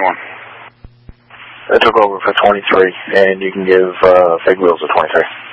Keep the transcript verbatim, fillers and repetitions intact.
twenty-one. I took over for twenty-three, and you can give uh, Big Wheels a twenty-three.